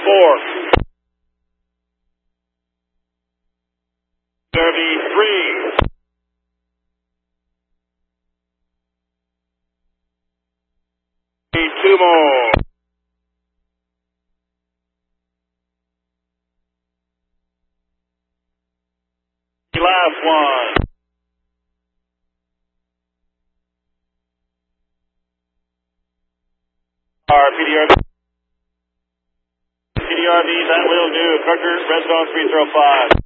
4. Derby 3. Need 2 more. The last one. Our PDRV. PDRV, that will do. Carter, red zone, free throw 5.